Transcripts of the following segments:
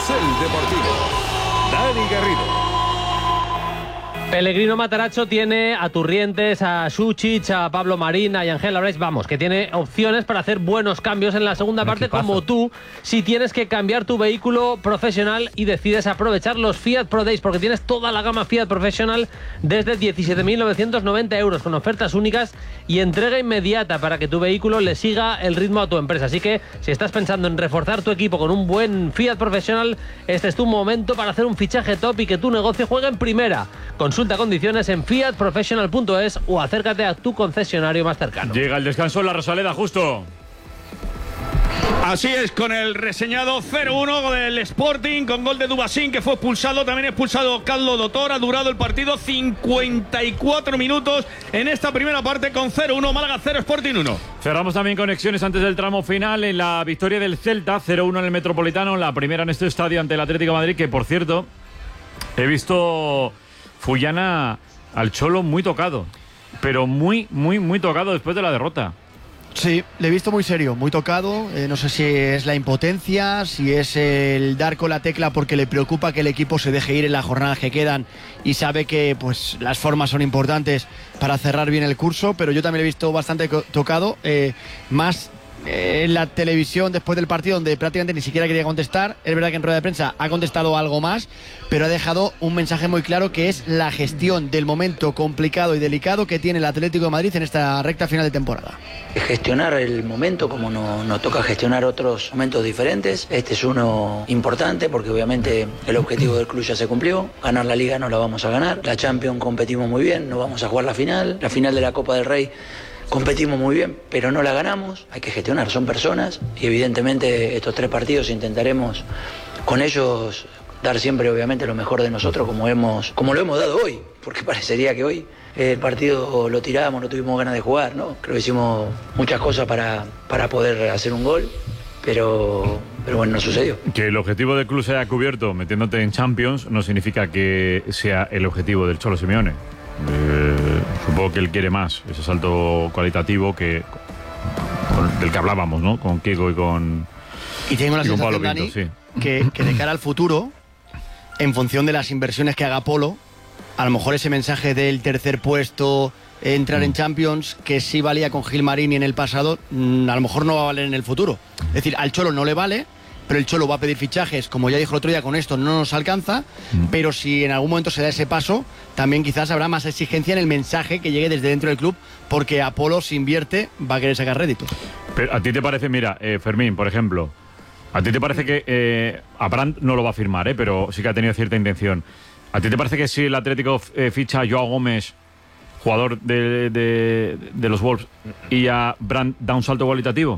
Carrusel Deportivo. Dani Garrido. Pellegrino Matarazzo tiene a Turrientes, a Šušić, a Pablo Marín, a Ángel Labreix, vamos, que tiene opciones para hacer buenos cambios en la segunda parte, como tú, si tienes que cambiar tu vehículo profesional y decides aprovechar los Fiat Pro Days, porque tienes toda la gama Fiat Professional desde 17.990 euros, con ofertas únicas y entrega inmediata para que tu vehículo le siga el ritmo a tu empresa. Así que, si estás pensando en reforzar tu equipo con un buen Fiat Professional, este es tu momento para hacer un fichaje top y que tu negocio juegue en primera. Consulta condiciones en fiatprofessional.es o acércate a tu concesionario más cercano. Llega el descanso en la Rosaleda, justo. Así es, con el reseñado 0-1 del Sporting, con gol de Dubasín, que fue expulsado. También expulsado Carlos Dotor. Ha durado el partido 54 minutos en esta primera parte, con 0-1, Málaga 0, Sporting 1. Cerramos también conexiones antes del tramo final en la victoria del Celta, 0-1 en el Metropolitano, la primera en este estadio ante el Atlético de Madrid, que por cierto, he visto Fullana al Cholo muy tocado, pero muy tocado después de la derrota. Sí, le he visto muy serio, muy tocado. No sé si es la impotencia, si es el dar con la tecla porque le preocupa que el equipo se deje ir en las jornadas que quedan y sabe que pues las formas son importantes para cerrar bien el curso, pero yo también le he visto bastante tocado, más en la televisión después del partido, donde prácticamente ni siquiera quería contestar. Es verdad que en rueda de prensa ha contestado algo más, pero ha dejado un mensaje muy claro, que es la gestión del momento complicado y delicado que tiene el Atlético de Madrid en esta recta final de temporada. Gestionar el momento como nos toca gestionar otros momentos diferentes. Este es uno importante porque obviamente el objetivo del club ya se cumplió. Ganar la Liga no la vamos a ganar. La Champions competimos muy bien, no vamos a jugar la final. La final de la Copa del Rey competimos muy bien, pero no la ganamos. Hay que gestionar, son personas y evidentemente estos 3 partidos intentaremos con ellos dar siempre obviamente lo mejor de nosotros, como lo hemos dado hoy, porque parecería que hoy el partido lo tiramos, no tuvimos ganas de jugar, ¿no? Creo que hicimos muchas cosas para poder hacer un gol, pero bueno, no sucedió. Que el objetivo del club se haya cubierto metiéndote en Champions no significa que sea el objetivo del Cholo Simeone. Supongo que él quiere más, ese salto cualitativo del que hablábamos, ¿no? Con Kiko y con... Y tengo la sensación, Dani, sí, que de cara al futuro, en función de las inversiones que haga Polo, a lo mejor ese mensaje del tercer puesto, entrar en Champions, que sí valía con Gilmarín y en el pasado, a lo mejor no va a valer en el futuro. Es decir, al Cholo no le vale, pero el Cholo va a pedir fichajes, como ya dijo el otro día, con esto no nos alcanza, pero si en algún momento se da ese paso, también quizás habrá más exigencia en el mensaje que llegue desde dentro del club, porque Apolo, si invierte, va a querer sacar réditos. Pero ¿a ti te parece, mira, Fermín, por ejemplo, a ti te parece que a Brandt no lo va a firmar, pero sí que ha tenido cierta intención? ¿A ti te parece que si el Atlético ficha a Joao Gómez, jugador de los Wolves, y a Brandt da un salto cualitativo?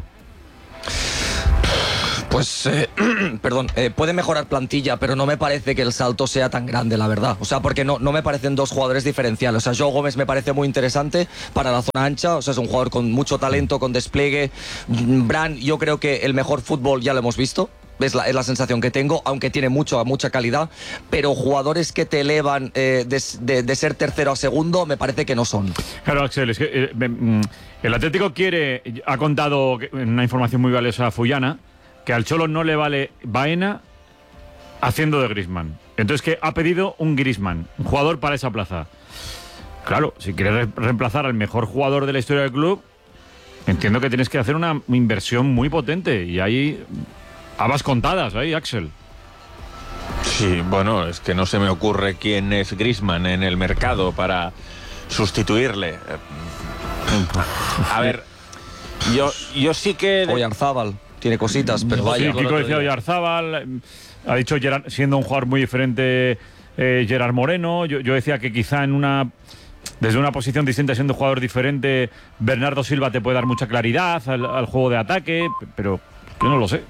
Pues, puede mejorar plantilla, pero no me parece que el salto sea tan grande, la verdad. O sea, porque no me parecen dos jugadores diferenciales. O sea, Joao Gómez me parece muy interesante para la zona ancha. O sea, es un jugador con mucho talento, con despliegue. Brandt, yo creo que el mejor fútbol ya lo hemos visto. Es la sensación que tengo, aunque tiene mucha calidad, pero jugadores que te elevan de ser tercero a segundo, me parece que no son. Claro, Axel, es que el Atlético ha contado una información muy valiosa a Fullana, que al Cholo no le vale Baena haciendo de Griezmann. Entonces, que ha pedido un Griezmann, un jugador para esa plaza. Claro, si quieres reemplazar al mejor jugador de la historia del club, entiendo que tienes que hacer una inversión muy potente, y hay habas contadas ahí, Axel. Sí, bueno, es que no se me ocurre quién es Griezmann en el mercado para sustituirle. A ver, yo sí que... Oyarzábal tiene cositas, pero vaya. Sí, Kiko decía Oyarzábal, ha dicho Gerard, siendo un jugador muy diferente, Gerard Moreno. Yo decía que quizá desde una posición distinta, siendo un jugador diferente, Bernardo Silva te puede dar mucha claridad al juego de ataque, pero yo no lo sé.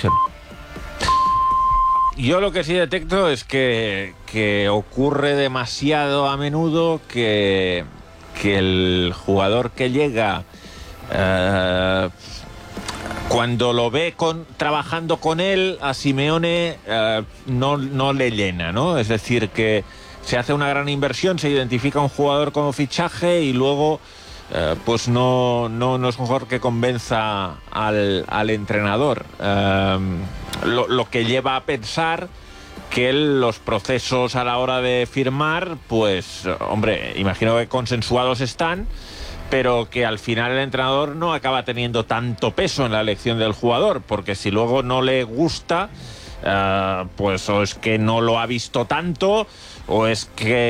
Yo lo que sí detecto es que ocurre demasiado a menudo que el jugador que llega, cuando lo ve trabajando con él, a Simeone no le llena, ¿no? Es decir, que se hace una gran inversión, se identifica un jugador como fichaje y luego pues no es mejor que convenza al entrenador. Lo que lleva a pensar que los procesos a la hora de firmar, pues, hombre, imagino que consensuados están, pero que al final el entrenador no acaba teniendo tanto peso en la elección del jugador, porque si luego no le gusta, pues o es que no lo ha visto tanto, o es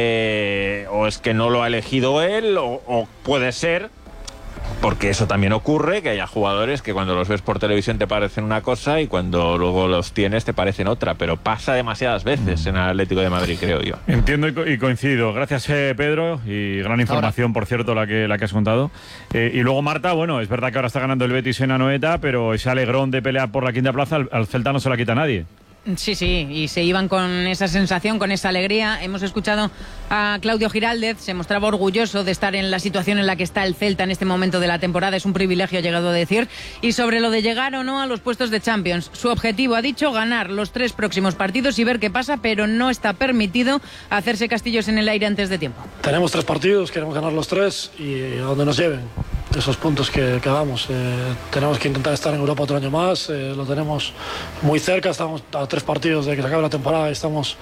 que no lo ha elegido él, o puede ser, porque eso también ocurre, que haya jugadores que cuando los ves por televisión te parecen una cosa y cuando luego los tienes te parecen otra, pero pasa demasiadas veces en el Atlético de Madrid, creo yo. Entiendo y coincido. Gracias, Pedro, y gran información, por cierto, la que has contado. Y luego, Marta, bueno, es verdad que ahora está ganando el Betis en Anoeta, pero ese alegrón de pelear por la quinta plaza al Celta no se la quita nadie. Sí, y se iban con esa sensación, con esa alegría. Hemos escuchado a Claudio Giraldez, se mostraba orgulloso de estar en la situación en la que está el Celta en este momento de la temporada. Es un privilegio, ha llegado a decir. Y sobre lo de llegar o no a los puestos de Champions, su objetivo, ha dicho, ganar los 3 próximos partidos y ver qué pasa, pero no está permitido hacerse castillos en el aire antes de tiempo. Tenemos 3 partidos, queremos ganar los 3 y a donde nos lleven. Esos puntos que hagamos. Tenemos que intentar estar en Europa otro año más, lo tenemos muy cerca, estamos a 3 partidos de que se acabe la temporada y estamos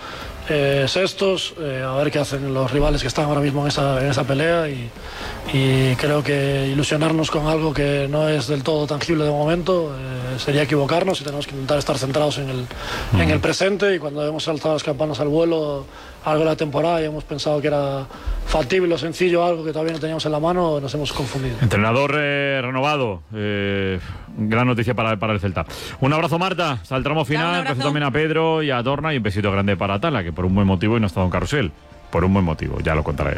sextos, a ver qué hacen los rivales que están ahora mismo en esa pelea y creo que ilusionarnos con algo que no es del todo tangible de momento sería equivocarnos y tenemos que intentar estar centrados en el presente, y cuando hemos saltado las campanas al vuelo algo de la temporada y hemos pensado que era factible o sencillo, algo que todavía no teníamos en la mano, nos hemos confundido. Entrenador renovado, gran noticia para el Celta. Un abrazo, Marta, hasta el tramo final. Gracias también a Pedro y a Dorna, y un besito grande para Tala, que por un buen motivo y no ha estado en carrusel. Por un buen motivo, ya lo contará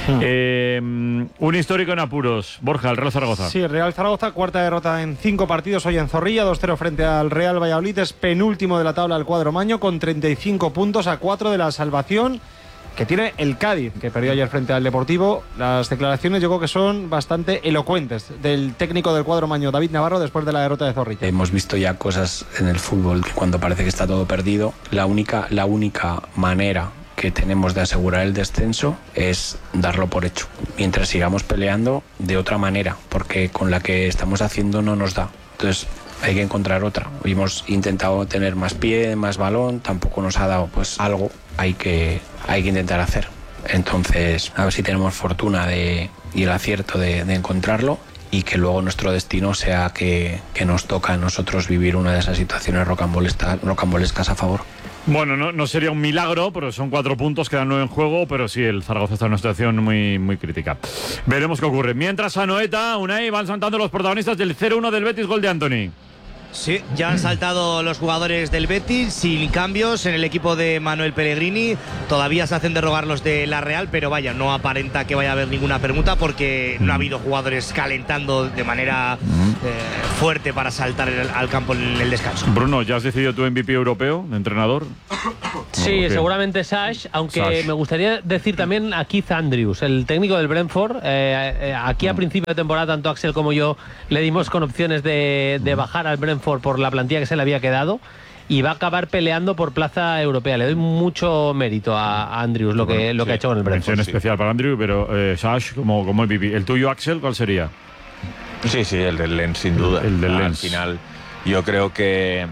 él. Un histórico en apuros. Borja, el Real Zaragoza. Sí, Real Zaragoza, cuarta derrota en 5 partidos hoy en Zorrilla, 2-0 frente al Real Valladolid. Es penúltimo de la tabla del cuadro maño con 35 puntos, a 4 de la salvación que tiene el Cádiz, que perdió ayer frente al Deportivo. Las declaraciones yo creo que son bastante elocuentes del técnico del cuadro maño, David Navarro, después de la derrota de Zorrilla. Hemos visto ya cosas en el fútbol que cuando parece que está todo perdido, la única manera que tenemos de asegurar el descenso es darlo por hecho, mientras sigamos peleando de otra manera, porque con la que estamos haciendo no nos da. Entonces hay que encontrar otra. Hoy hemos intentado tener más pie, más balón, tampoco nos ha dado, pues algo hay que intentar hacer. Entonces a ver si tenemos fortuna y el acierto de encontrarlo, y que luego nuestro destino sea que nos toca a nosotros vivir una de esas situaciones rocambolescas a favor. Bueno, no sería un milagro, pero son 4 puntos, quedan 9 en juego, pero sí, el Zaragoza está en una situación muy, muy crítica. Veremos qué ocurre. Mientras, a Anoeta, Unai, van saltando los protagonistas del 0-1 del Betis, gol de Antony. Sí, ya han saltado los jugadores del Betis sin cambios en el equipo de Manuel Pellegrini. Todavía se hacen de rogar los de la Real, pero vaya, no aparenta que vaya a haber ninguna permuta porque no ha habido jugadores calentando de manera fuerte para saltar al campo en el descanso. Bruno, ¿ya has decidido tu MVP europeo de entrenador? Sí, seguramente Sash, aunque me gustaría decir también a Keith Andrews, el técnico del Brentford. Aquí a principio de temporada, tanto Axel como yo le dimos con opciones de bajar al Brentford por la plantilla que se le había quedado, y va a acabar peleando por plaza europea. Le doy mucho mérito a Andrews lo que ha hecho con el Brentford. Mención especial para Andrew, pero Sash como MVP. ¿El tuyo, Axel, cuál sería? Sí, el del Lens, sin duda. El del Lens. Al final, yo creo que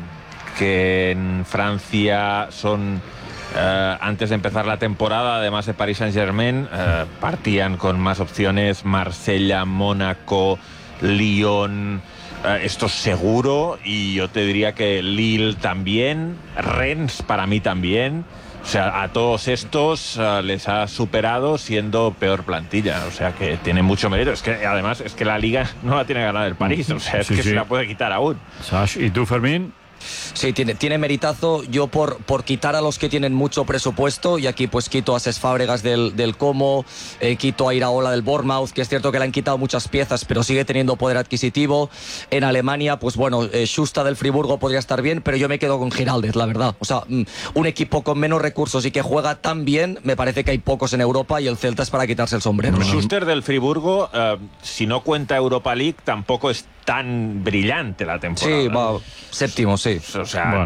en Francia son... antes de empezar la temporada, además de Paris Saint-Germain, partían con más opciones: Marsella, Mónaco, Lyon, esto seguro, y yo te diría que Lille también, Rennes para mí también. O sea, a todos estos les ha superado siendo peor plantilla. O sea, que tiene mucho mérito. Es que además es que la Liga no la tiene ganada el París. O sea, es que se la puede quitar aún. Sash, ¿y tú, Fermín? Sí, tiene meritazo. Yo por quitar a los que tienen mucho presupuesto, y aquí pues quito a Cesc Fábregas del Como, quito a Iraola del Bournemouth, que es cierto que le han quitado muchas piezas, pero sigue teniendo poder adquisitivo. En Alemania, pues bueno, Schuster del Friburgo podría estar bien, pero yo me quedo con Giraldez, la verdad. O sea, un equipo con menos recursos y que juega tan bien, me parece que hay pocos en Europa, y el Celta es para quitarse el sombrero. Schuster del Friburgo, si no cuenta Europa League, tampoco es tan brillante la temporada. Sí, va séptimo, sí. O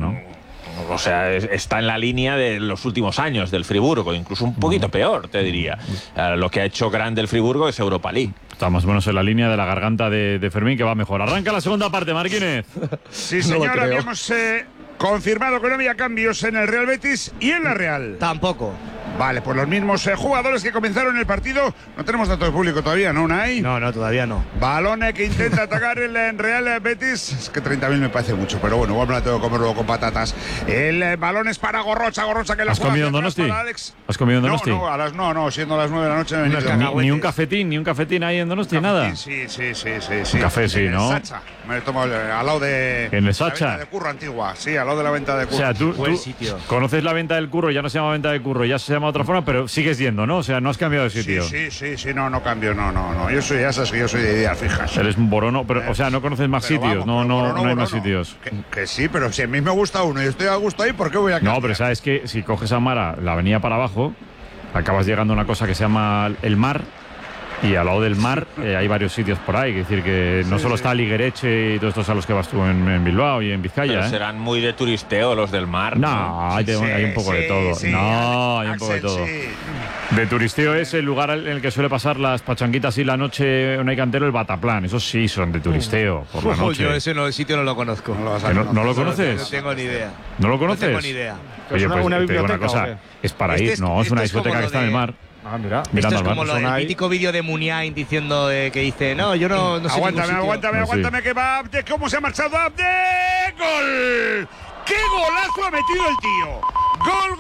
sea, está en la línea de los últimos años del Friburgo, incluso un poquito peor, te diría. Lo que ha hecho grande el Friburgo es Europa League. está más o menos en la línea de la garganta de Fermín, que va mejor. Arranca la segunda parte, Marquínez. Sí, señor, habíamos confirmado que no había cambios en el Real Betis y en la Real. Tampoco. Vale, pues los mismos jugadores que comenzaron el partido. No tenemos datos de público todavía, ¿no, Unai? No, todavía no. Balón que intenta atacar el Real Betis. Es que 30.000 me parece mucho, pero bueno, igual me la tengo que comer luego con patatas. El balón es para Gorrocha que la ¿Has comido en Donosti? ¿Has comido en Donosti? No, siendo las 9 de la noche me he venido. Ni un cafetín ahí en Donosti, nada. Sí. Un café, sí, ¿no? En el Sacha. Me he tomado al lado de. ¿En el Sacha? La venta de Curro antigua, sí, al lado de la venta de Curro. O sea, tú conoces la venta del Curro, ya no se llama venta de Curro, ya se llama de otra forma, pero sigues yendo, ¿no? O sea, no has cambiado de sitio. Sí, no cambio, no. Yo soy de ideas fijas. Eres un borono, pero, o sea, no conoces más sitios, no hay más sitios. Que sí, pero si a mí me gusta uno y estoy a gusto ahí, ¿por qué voy a cambiar? No, pero sabes que si coges a Mara, la avenida para abajo, acabas llegando a una cosa que se llama el Mar. Y al lado del mar hay varios sitios por ahí, es decir, que no solo está Liguereche y todos estos a los que vas tú en Bilbao y en Vizcaya. Pero serán muy de turisteo los del mar. No, hay un poco de todo. Hay un poco de todo. De turisteo es el lugar en el que suele pasar las pachanguitas y la noche en Cantero, el Bataplan. Esos sí son de turisteo por la noche. Yo el sitio no lo conozco. ¿No lo conoces? No tengo ni idea. ¿No lo conoces? No tengo ni idea. Oye, pues una te digo una biblioteca, cosa, es para ir, no, es una discoteca que está en el mar. Ah, mira. Esto es como el mítico vídeo de Muniain diciendo que dice, no, yo no sé. Aguántame, que va Abde. ¿Cómo se ha marchado Abde? ¡Gol! ¡Qué golazo ha metido el tío! ¡Gol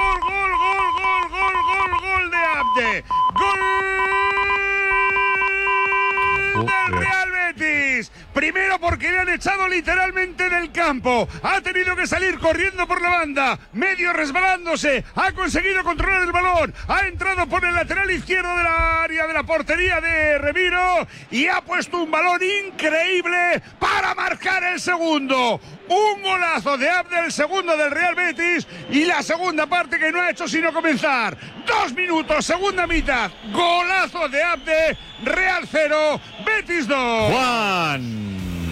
de Abde! ¡Gol del Real Betis! Primero porque le han echado literalmente del campo. Ha tenido que salir corriendo por la banda, medio resbalándose. Ha conseguido controlar el balón. Ha entrado por el lateral izquierdo de la área de la portería de Remiro y ha puesto un balón increíble para marcar el segundo. Un golazo de Abde, el segundo del Real Betis, y la segunda parte que no ha hecho sino comenzar. 2 minutos, segunda mitad. Golazo de Abde, Real 0, Betis 2. ¡Juan!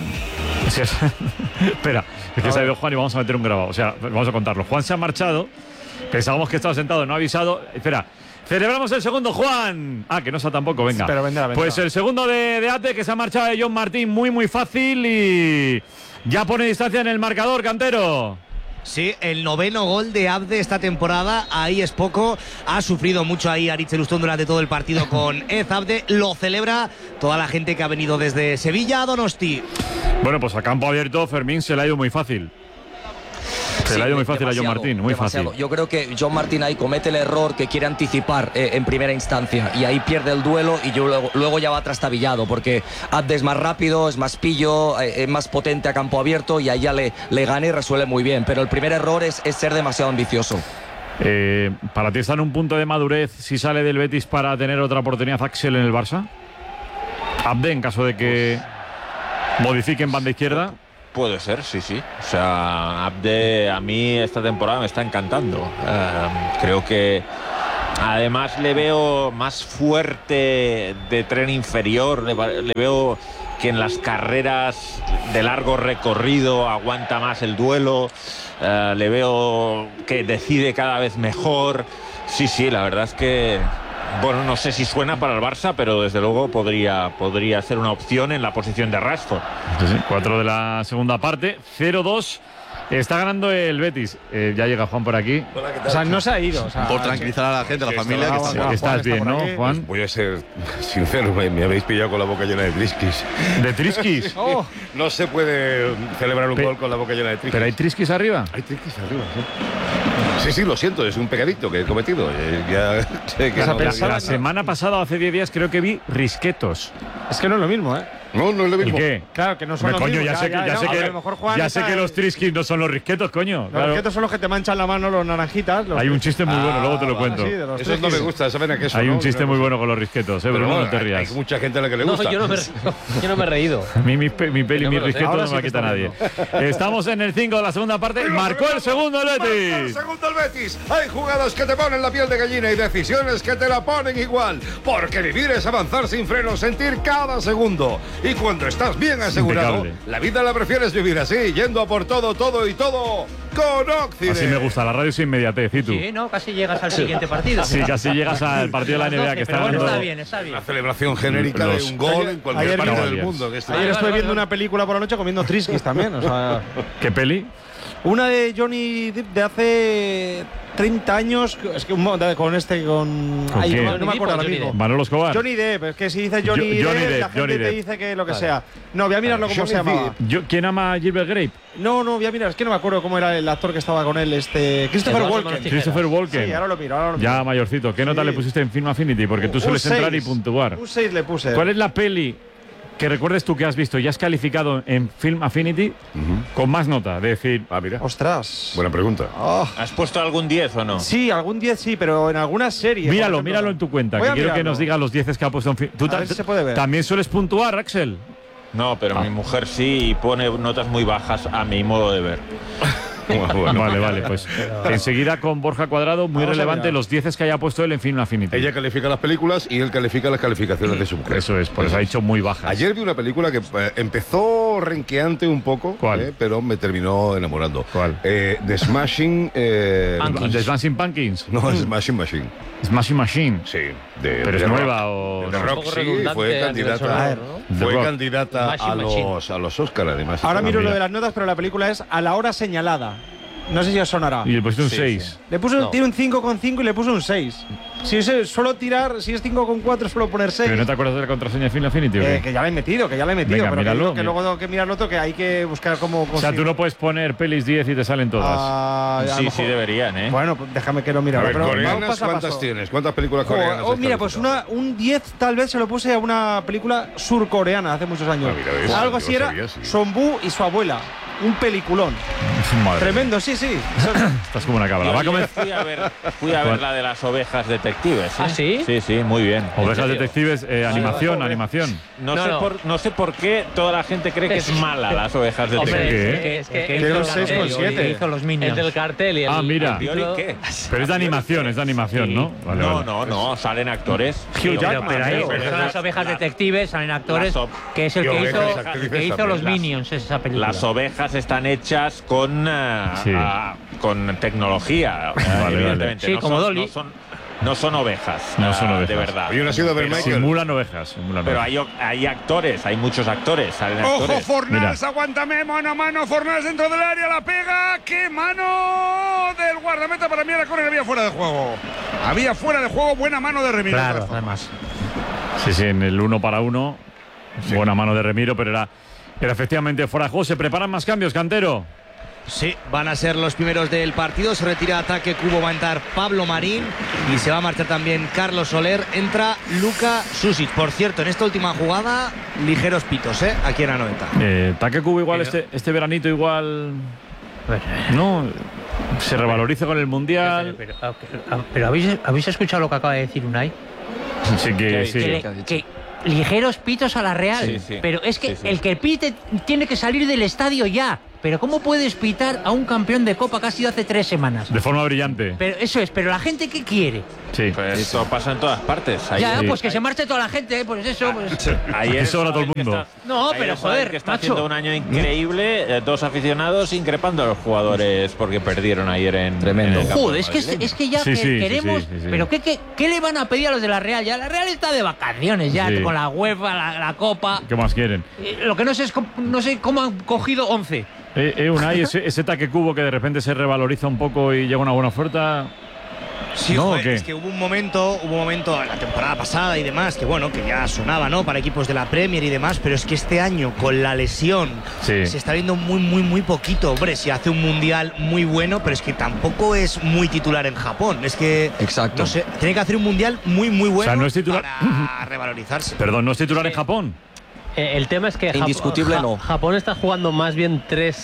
Espera, es que se ha ido Juan y vamos a meter un grabado. O sea, vamos a contarlo. Juan se ha marchado. Pensábamos que estaba sentado, no ha avisado. Espera. Celebramos el segundo, Juan. Ah, que no está tampoco, venga. Pero vendrá. Pues el segundo de Abde, que se ha marchado de John Martín, muy fácil y ya pone distancia en el marcador, Cantero. Sí, el 9º gol de Abde esta temporada, ahí es poco. Ha sufrido mucho ahí Aritz Elustón durante todo el partido con Ez Abde. Lo celebra toda la gente que ha venido desde Sevilla a Donosti. Bueno, pues a campo abierto Fermín se le ha ido muy fácil. Se le ha ido muy fácil a John Martín, muy fácil. Yo creo que John Martín ahí comete el error que quiere anticipar en primera instancia y ahí pierde el duelo y luego ya va trastabillado porque Abde es más rápido, es más pillo, es más potente a campo abierto y ahí ya le gana y resuelve muy bien. Pero el primer error es ser demasiado ambicioso. ¿Para ti está en un punto de madurez si sale del Betis para tener otra oportunidad Axel en el Barça? Abde, en caso de que modifiquen banda izquierda. Puede ser, sí. O sea, Abde a mí esta temporada me está encantando. Creo que además le veo más fuerte de tren inferior, le veo que en las carreras de largo recorrido aguanta más el duelo, le veo que decide cada vez mejor. Sí, la verdad es que, bueno, no sé si suena para el Barça, pero desde luego podría ser una opción en la posición de Rashford. Sí, 4 de la segunda parte, 0-2. Está ganando el Betis. Ya llega Juan por aquí. Hola, ¿qué tal? O sea, no se ha ido. O sea, por tranquilizar a la gente, a la familia. Estás bien, ¿no, Juan? Pues voy a ser sincero, me habéis pillado con la boca llena de trisquis. ¿De trisquis? Oh. No se puede celebrar un gol con la boca llena de trisquis. ¿Pero hay trisquis arriba? Hay trisquis arriba, sí. Sí, lo siento, es un pecadito que he cometido. Ya sé que la semana pasada, hace 10 días, creo que vi risquetos. Es que no es lo mismo, ¿eh? No es lo mismo. ¿Y qué? Claro, que no son los mismos. Ya sé que los trisquis no son los risquetos, coño. Los risquetos son los que te manchan la mano, los naranjitas. Hay un chiste muy bueno, luego te lo cuento. Sí, eso no me gusta, saben a qué son. Hay un chiste muy bueno con los risquetos, pero no te rías. Hay mucha gente a la que le gusta. Yo no me he reído. Mi peli y mis risquetos no me la quita nadie. Estamos en el 5 de la segunda parte. Marcó el segundo el Betis. El segundo el Betis. Hay jugadas que te ponen la piel de gallina y decisiones que te la ponen igual. Porque vivir es avanzar sin frenos, sentir cada segundo. Y cuando estás bien asegurado, Impecable. la vida la prefieres vivir así, yendo a por todo, todo y todo con Occident. Así me gusta, la radio sin inmediatez, ¿y tú? Sí, no, casi llegas al siguiente partido. Sí, casi llegas al partido de la NBA que está pero bueno, dando. está bien, está bien. La celebración genérica de un gol en cualquier ayer parte vi- del mundo. Que Ayer estuve viendo una película por la noche comiendo trisquis también. O sea, ¿Qué peli? una de Johnny Depp de hace 30 años. Es que con este, con. ¿Con Ay, quién? no me acuerdo ahora Johnny mismo. Depp. Manolo Escobar. Johnny Depp, es que si dice Johnny Depp, la gente Johnny te Depp. dice que lo que sea. No, voy a mirarlo cómo Johnny se llamaba. Depp. ¿Quién ama a Gilbert Grape? No, voy a mirar, es que no me acuerdo cómo era el actor que estaba con él, Christopher Eduardo Walken. Manos Tijeras. Christopher Walken. Sí, ahora lo miro. Ya mayorcito. ¿Qué nota Sí. le pusiste en Film Affinity? Porque tú sueles Un entrar y 6. puntuar. Un 6 le puse. ¿Cuál es la peli que recuerdes tú que has visto y has calificado en Film Affinity con más nota? De decir, mira. Ostras. Buena pregunta. Oh. ¿Has puesto algún 10 o no? Sí, algún 10 sí, pero en algunas series. míralo, por ejemplo, míralo no. en tu cuenta, Voy que a quiero que mirarlo. nos digas los 10 que ha puesto en Film. ¿Tú A ver si se puede ver. también sueles puntuar, Axel? No, pero mi mujer sí y pone notas muy bajas a mi modo de ver. Vale, pues enseguida con Borja Cuadrado, muy Vamos a relevante mirar. los 10 que haya puesto él en Film Affinity. Ella califica las películas y él califica las calificaciones de su mujer. Eso es, por eso ha dicho muy bajas. Ayer vi una película que empezó renqueante un poco, ¿Cuál? pero me terminó enamorando. ¿Cuál? The Smashing... ¿The Smashing Pumpkins? No, Smashing Machine. Smashing Machine. Sí. ¿Pero es The nueva Rock. o...? The un Rock, poco sí, redundante fue a nivel candidata, sonoro, ¿no? fue The Rock. candidata Smashing a los Oscar, además. Ahora miro mira. lo de las notas, pero la película es A la hora señalada. No sé si os sonará. Y le pusiste un Sí, 6. sí. Le puse No. tiene un 5,5 y le puse un 6. Si es 5,4 suelo poner 6. ¿Pero no te acuerdas de la contraseña de Film Affinity o qué? Que ya la he metido, Venga, pero míralo, que luego tengo que mirar lo otro, que hay que buscar cómo O sea, conseguir. tú no puedes poner pelis 10 y te salen todas. Ah, a lo Sí, mejor- sí deberían, ¿eh? Bueno, pues déjame que lo mire. A ver, Pero vamos coreanas, paso a ¿cuántas paso. tienes? ¿Cuántas películas Jo, coreanas has mira, pues calificado? un 10 tal vez se lo puse a una película surcoreana hace muchos años. Ah, mira, ves, Algo yo así lo era sabía, sí. Sonbu y su abuela. Un peliculón. Madre. Tremendo, sí, sí. Estás como una cabra. Yo Va a ayer comer. fui a ver ¿Cuál? la de las ovejas detectives. ¿eh? ¿Ah, sí? Sí, sí, muy bien. ¿En Ovejas serio? detectives, animación. No sé por qué toda la gente cree que es mala las ovejas Hombre, detectives. es que Tiene hizo un el cartel, 6,7. Hizo los el Minions. del cartel y el. Ah, mira. el título- ¿Qué? Pero es de animación, ¿no? Vale, No, vale. no, salen actores. Hugh Jackman, Pero ahí pero son las ovejas detectives, salen actores, las que es el y que ovejas hizo, actrices que hizo también. los Minions, esa película. Las ovejas están hechas con, Sí. con tecnología, Vale, evidentemente. Sí, no como son, Dolly. No son ovejas. No son ovejas. De verdad. Yo no he sido Pero- Michael. Simulan ovejas. Pero hay actores, hay muchos actores, salen Ojo, actores. Fornals, aguántame, mano a mano, Fornals dentro del área, la pega, qué mano del guardameta, para mí era corner, había fuera de juego. Había fuera de juego, buena mano de Remiro. Claro, además. Sí, en el 1 para 1. Buena mano de Remiro, pero era efectivamente fuera de juego. ¿Se preparan más cambios, Cantero? Sí, van a ser los primeros del partido. Se retira ataque Cubo, va a entrar Pablo Marín y se va a marchar también Carlos Soler. Entra Luka Susic. Por cierto, en esta última jugada, ligeros pitos, aquí en Anoeta. Taque Cubo igual, este veranito igual. No, se revaloriza con el Mundial. Pero ¿habéis escuchado lo que acaba de decir Unai? Sí, que sí. Que ligeros pitos a la Real. Sí, sí. Pero es que Sí, sí. el que pite tiene que salir del estadio ya. Pero ¿cómo puedes pitar a un campeón de Copa que ha sido hace 3 semanas? De forma brillante. Pero eso es, pero la gente ¿qué quiere? Sí. Pues eso pasa en todas partes. Ya, pues que se marche toda la gente, pues eso. Pues. Aquí sobra todo el mundo. No, pero joder, que está macho. haciendo un año increíble, dos aficionados increpando a los jugadores porque perdieron ayer en Tremendo. en el campo Joder, es que ya Sí, sí, queremos. sí, sí, sí. Pero ¿qué le van a pedir a los de la Real? Ya la Real está de vacaciones ya Sí. con la UEFA, la Copa. ¿Qué más quieren? Lo que no sé es no sé cómo han cogido 11. Unai, ese Taque Cubo que de repente se revaloriza un poco y llega una buena oferta. Sí, ¿No, joder, o qué? es que hubo un momento en la temporada pasada y demás, que bueno, que ya sonaba, ¿no? Para equipos de la Premier y demás, pero es que este año, con la lesión, Sí. se está viendo muy poquito. Hombre, se hace un mundial muy bueno, pero es que tampoco es muy titular en Japón. Es que, Exacto. no sé, tiene que hacer un mundial muy bueno O sea, no es titular. para revalorizarse. Perdón, ¿no es titular en Japón? El tema es que Indiscutible no. Japón está jugando más bien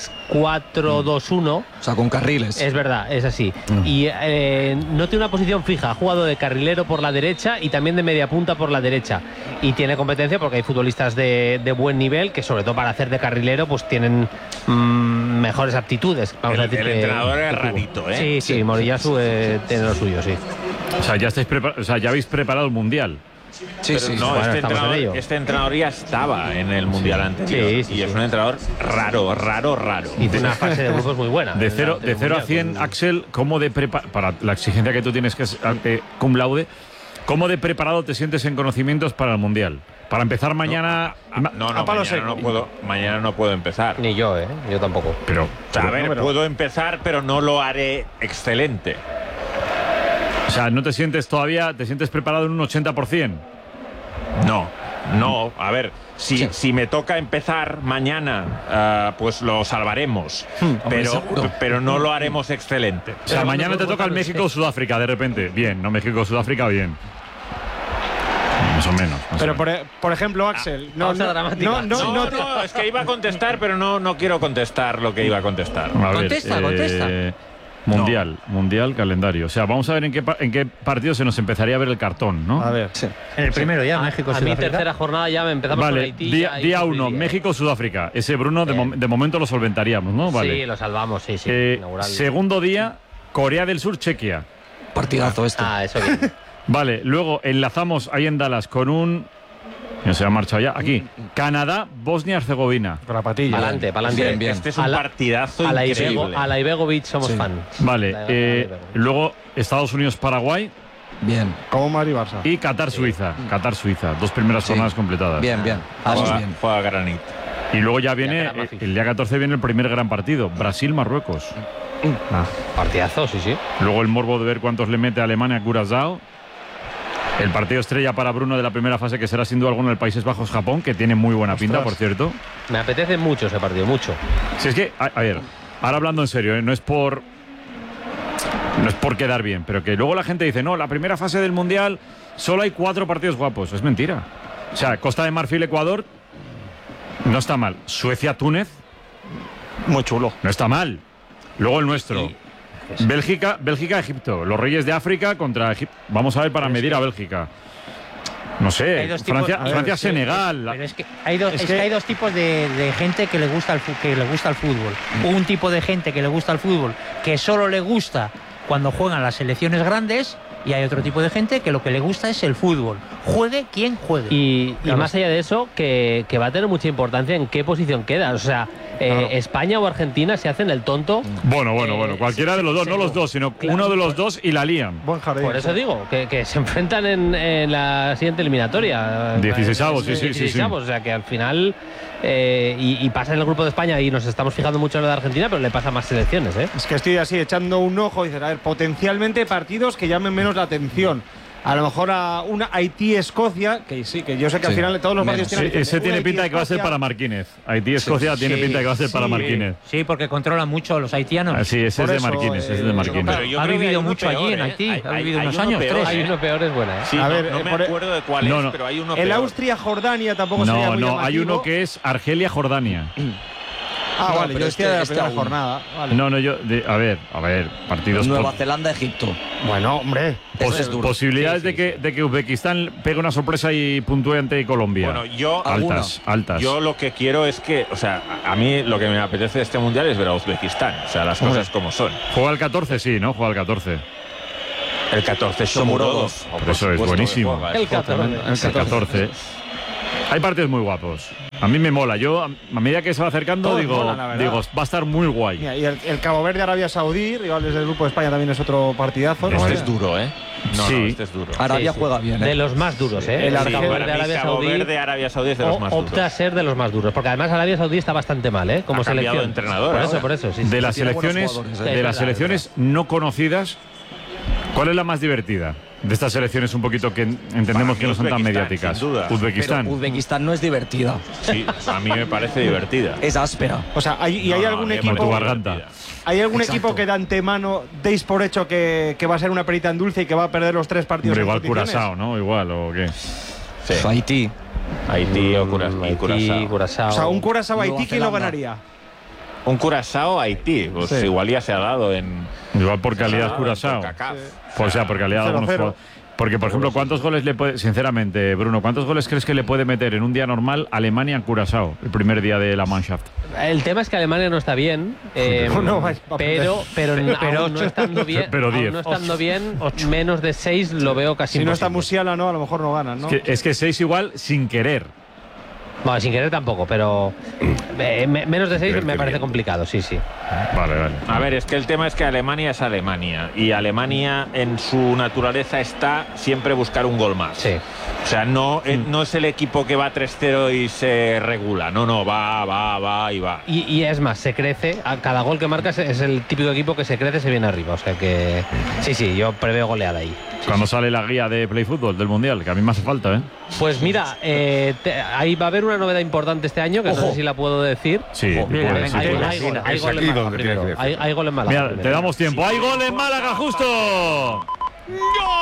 3-4-2-1. O sea, con carriles. Es verdad, es así. Y no tiene una posición fija. Ha jugado de carrilero por la derecha y también de media punta por la derecha. Y tiene competencia porque hay futbolistas de buen nivel que, sobre todo para hacer de carrilero, pues tienen mejores aptitudes. Vamos a decir El que- entrenador es que Cubo. rarito, ¿eh? Sí, sí, Moriyasu tiene lo suyo, sí. O sea, ya habéis preparado el Mundial. Sí, sí. No, bueno, este entrenador ya estaba en el Mundial anterior. Sí, y es un entrenador raro. Hizo una fase de grupos muy buena. De 0 a 100, Axel, ¿cómo para la exigencia que tú tienes, que es cum laude, ¿cómo de preparado te sientes en conocimientos para el Mundial? Para empezar mañana. Mañana no puedo empezar. Ni yo, yo tampoco. Pero puedo empezar, pero no lo haré excelente. O sea, ¿no te sientes preparado en un 80%? No, a ver, si me toca empezar mañana, pues lo salvaremos, pero no lo haremos excelente. O sea, mañana te toca el México-Sudáfrica de repente. Bien, no México-Sudáfrica, bien. Más o menos. Pero, por ejemplo, Axel, no, es que iba a contestar, pero no quiero contestar lo que iba a contestar. Contesta. Mundial, calendario. O sea, vamos a ver en qué partido se nos empezaría a ver el cartón, ¿no? A ver. Sí. En el primero ya, México-Sudáfrica. A mi tercera jornada ya empezamos con Haití. Día 1, México-Sudáfrica. Ese, Bruno, de momento lo solventaríamos, ¿no? Vale. Sí, lo salvamos, sí. Segundo día, Corea del Sur, Chequia. Partidazo este. Eso bien. Vale, luego enlazamos ahí en Dallas con un... No se ha marchado ya. Aquí. Canadá, Bosnia-Herzegovina. Con la patilla. Pa'lante. Bien. Este es un partidazo increíble. A la Ibegovic somos fan. Vale. Luego Estados Unidos-Paraguay. Bien. Como Madrid Barça. Y Qatar-Suiza. Qatar-Suiza. 2 primeras jornadas completadas. Bien. Juega granito. Y luego ya viene, el día 14 viene el primer gran partido. Brasil-Marruecos. Partidazo, sí. Luego el morbo de ver cuántos le mete a Alemania a Curazao. El partido estrella para Bruno de la primera fase, que será sin duda alguno el Países Bajos-Japón, que tiene muy buena pinta, por cierto. Me apetece mucho ese partido, mucho. Si es que, a ver, ahora hablando en serio, no es por quedar bien, pero que luego la gente dice, no, la primera fase del Mundial solo hay 4 partidos guapos. Es mentira. O sea, Costa de Marfil, Ecuador, no está mal. Suecia-Túnez, muy chulo. No está mal. Luego el nuestro. Bélgica-Egipto. Los Reyes de África contra Egipto. Vamos a ver para medir a Bélgica. No sé, Francia-Senegal. Pero es que hay dos tipos de gente que le gusta el fútbol. Un tipo de gente que le gusta el fútbol, que solo le gusta cuando juegan las selecciones grandes, y hay otro tipo de gente que lo que le gusta es el fútbol. Juegue quien juegue. Y más allá de eso, que va a tener mucha importancia en qué posición queda. O sea, España o Argentina se hacen el tonto. Bueno. Cualquiera de los dos, no los dos, sino uno de los dos y la lían. Buen jardín. Por eso digo, que se enfrentan en la siguiente eliminatoria. 16avos, sí. O sea, que al final... y pasa en el grupo de España, y nos estamos fijando mucho en lo de Argentina, pero le pasa a más selecciones, ¿eh? Es que estoy así echando un ojo y dices, a ver, potencialmente partidos que llamen menos la atención. A lo mejor a una Haití-Escocia, que sí, que yo sé que al final todos los partidos tienen... Ese tiene pinta de que va a ser para Marquínez. Haití-Escocia tiene pinta de que va a ser para Marquínez. Sí, porque controlan mucho los haitianos. Sí, ese es de Marquínez. Ha vivido mucho allí en Haití. Ha vivido unos años, 3. Hay uno peor, es buena, ¿eh? Sí, no me acuerdo de cuál es, pero hay uno peor. El Austria-Jordania tampoco sería muy llamativo. Hay uno que es Argelia-Jordania. Vale, yo decía de la primera jornada. Vale. A ver, partidos... Nueva Zelanda-Egipto. Bueno, hombre. Posibilidades de que Uzbekistán pegue una sorpresa y puntúe ante Colombia. Bueno, altas. Yo lo que quiero es que, o sea, a mí lo que me apetece de este Mundial es ver a Uzbekistán. O sea, las cosas como son. Juega el 14, sí, ¿no? Juega el 14. El 14 Shomurodov. Eso es buenísimo. El 14. Hay partidos muy guapos. A mí me mola. Yo, a medida que se va acercando, digo, va a estar muy guay. Mira, y el Cabo Verde, Arabia Saudí, rivales del grupo de España, también es otro partidazo. Este es duro, ¿eh? Este es duro. Arabia juega bien, ¿eh? De los más duros, ¿eh? El Cabo Verde, Arabia Saudí es de los más duros. Opta a ser de los más duros, porque además Arabia Saudí está bastante mal, ¿eh? Como selección. De entrenador. Por eso. Sí, de las selecciones no conocidas, ¿cuál es la más divertida? De estas selecciones un poquito que entendemos que no son tan mediáticas. Uzbekistán. Pero Uzbekistán no es divertida. Sí, a mí me parece divertida. Es áspera. O sea, ¿hay algún equipo? ¿Hay algún equipo que de antemano deis por hecho que va a ser una perita en dulce y que va a perder los 3 partidos? Igual Curazao, ¿no? Igual, ¿o qué? Sí. Haití o Curazao. O sea, un Curazao-Haití, ¿quién lo ganaría? Un Curazao-Haití, pues igual ya se ha dado en... Igual por calidad Curazao. O sea, por calidad algunos jugadores. Porque, por ejemplo, ¿cuántos goles le puede, sinceramente, Bruno, cuántos goles crees que le puede meter en un día normal Alemania en Curazao, el primer día de la Mannschaft? El tema es que Alemania no está bien, pero no estando bien, pero no estando bien, menos de 6 lo veo casi Si no imposible. está Musiala, no, a lo mejor no ganan, ¿no? Es que 6 igual sin querer. Bueno, sin querer tampoco, pero menos de 6 me parece complicado, sí. Vale. A ver, es que el tema es que Alemania es Alemania y Alemania en su naturaleza está siempre buscar un gol más. Sí. O sea, no es el equipo que va 3-0 y se regula. No, va y va. Y es más, se crece. A cada gol que marcas es el típico equipo que se crece, se viene arriba. O sea que sí, yo preveo goleada ahí. Cuando sale la guía de Play Fútbol del Mundial, que a mí me hace falta, ¿eh? Pues mira, ahí va a haber una novedad importante este año, que no sé si la puedo decir. Sí, hay gol en Málaga. Mira, te damos tiempo. ¡Hay gol en Málaga, justo! ¡Gol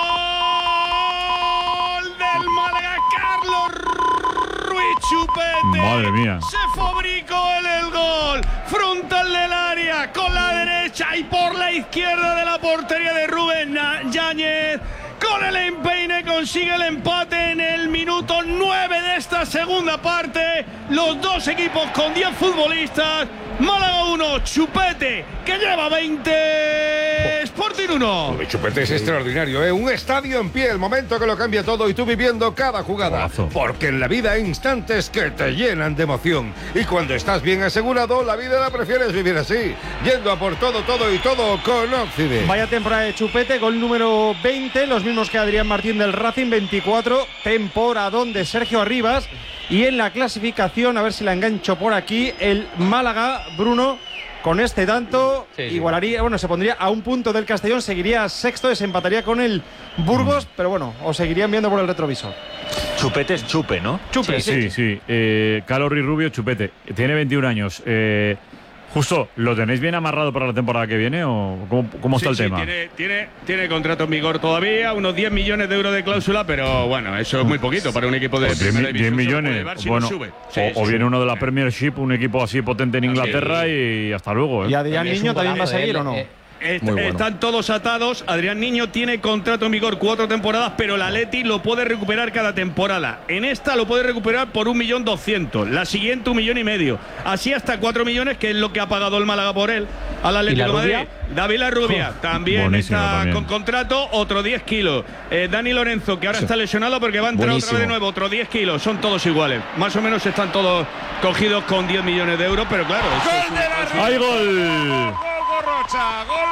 del Málaga, Carlos Ruiz Chupete! Madre mía. Se fabricó el gol, frontal del área, con la derecha y por la izquierda de la portería de Rubén Yáñez. Con el empeine consigue el empate en el minuto 9 de esta segunda parte. Los dos equipos con 10 futbolistas. Málaga 1, Chupete, que lleva 20, Sporting 1. Chupete es extraordinario, ¿eh? Un estadio en pie, el momento que lo cambia todo y tú viviendo cada jugada. Porque en la vida hay instantes que te llenan de emoción. Y cuando estás bien asegurado, la vida la prefieres vivir así. Yendo a por todo y todo con Occident. Vaya temporada de Chupete, gol número 20, los mismos que Adrián Martín del Racing, 24, temporadón de Sergio Arribas. Y en la clasificación, a ver si la engancho por aquí, el Málaga, Bruno, con este tanto, igualaría, se pondría a un punto del Castellón, seguiría sexto, desempataría con el Burgos, pero bueno, os seguirían viendo por el retrovisor. Chupete es Chupe, ¿no? Chupe, sí. Calorri Rubio, Chupete. Tiene 21 años. Justo, ¿lo tenéis bien amarrado para la temporada que viene o cómo está el tema? Tiene contrato en vigor todavía, unos 10 millones de euros de cláusula, pero bueno, eso es muy poquito para un equipo de 10 millones. Bueno, o viene uno de la Premiership, un equipo así potente en Inglaterra y hasta luego. ¿Y Adrián Niño también va a seguir o no? Están todos atados. Adrián Niño tiene contrato en vigor 4 temporadas, pero el Atleti lo puede recuperar cada temporada. En esta lo puede recuperar por 1.200.000, la siguiente 1,5 millones, así hasta 4 millones, que es lo que ha pagado el Málaga por él al Atlético de Madrid. David Larrubia también está con contrato, otro 10 kilos. Dani Lorenzo, que ahora está lesionado porque va a entrar otra vez de nuevo, otro 10 kilos. Son todos iguales, más o menos están todos cogidos con 10 millones de euros, pero claro. ¡Hay gol! Gorrocha, gol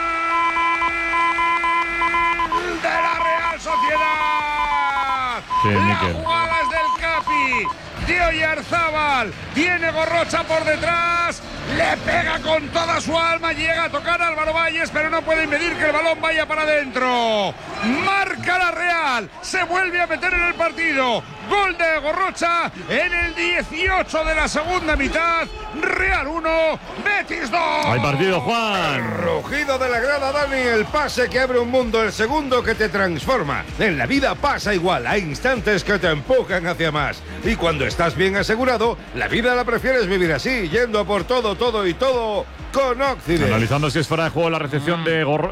de la Real Sociedad. La jugada es del Capi, de Oyarzábal, viene Gorrocha por detrás, le pega con toda su alma, llega a tocar a Álvaro Valles, pero no puede impedir que el balón vaya para adentro. Marca la Real, se vuelve a meter en el partido. Gol de Gorrocha en el 18 de la segunda mitad. Real 1, Betis 2. Hay partido, Juan. El rugido de la grada, Dani, el pase que abre un mundo, el segundo que te transforma. En la vida pasa igual, hay instantes que te empujan hacia más. Y cuando estás bien asegurado, la vida la prefieres vivir así, yendo a por todo y todo con Occident. Analizando si es fuera de juego la recepción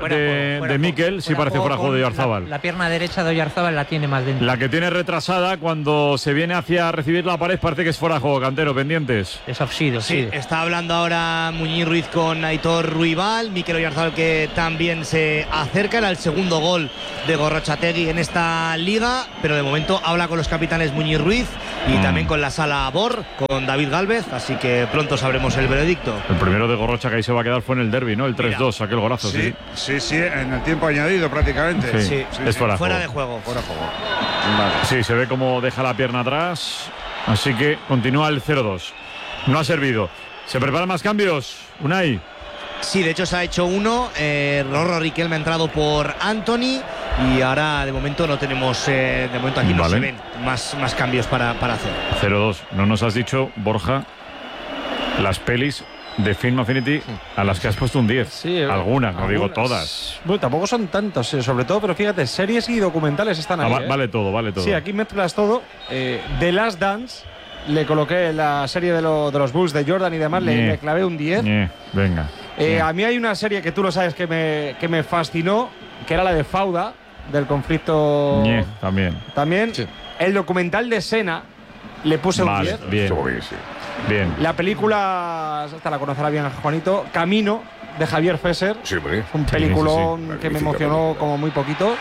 de Mikel, sí parece fuera de juego de Oyarzábal. La pierna derecha de Oyarzábal la tiene más dentro. La que tiene retrasada cuando se viene hacia recibir la pared parece que es fuera de juego, Cantero, pendientes. Es offside, sí. Está hablando ahora Muñiz Ruiz con Aitor Ruibal, Mikel Oyarzábal que también se acerca, era el segundo gol de Gorrochategui en esta liga, pero de momento habla con los capitanes Muñiz Ruiz y también con la sala Bor, con David Gálvez, así que pronto sabremos el veredicto. El primero de Gorrocha que ahí se va a quedar fue en el derbi, ¿no? El 3-2, aquel golazo. Sí, en el tiempo añadido prácticamente. Sí, es fuera de juego. Vale. Sí, se ve como deja la pierna atrás, así que continúa el 0-2. No ha servido. ¿Se preparan más cambios, Unai? Sí, de hecho se ha hecho uno. Rorro Riquelme ha entrado por Anthony y ahora de momento no tenemos, de momento aquí no se ven más cambios para hacer. 0-2. No nos has dicho, Borja, las pelis de Film Affinity a las que has puesto un 10. Sí, algunas, no digo todas. Bueno, tampoco son tantos, sobre todo, pero fíjate, series y documentales están ahí. Vale todo. Sí, aquí mezclas todo. The Last Dance, le coloqué la serie de los Bulls de Jordan y demás, le clavé un 10. Venga. A mí hay una serie que tú lo sabes que me fascinó, que era la de Fauda, del conflicto. También. También. Sí. El documental de Senna le puse un 10. Bien. La película, esta la conocerá bien Juanito, Camino, de Javier Fesser. Sí, un peliculón que me emocionó como muy poquito.